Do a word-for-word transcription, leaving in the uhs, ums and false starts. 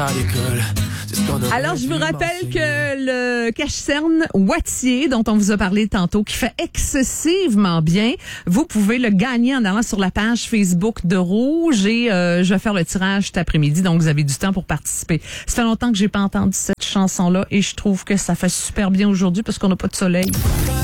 à l'école. Alors, je vous rappelle que le cache-cerne Wattier, dont on vous a parlé tantôt, qui fait excessivement bien, vous pouvez le gagner en allant sur la page Facebook de Rouge et euh, je vais faire le tirage cet après-midi, donc vous avez du temps pour participer. Ça fait longtemps que j'ai pas entendu cette chanson-là et je trouve que ça fait super bien aujourd'hui parce qu'on n'a pas de soleil.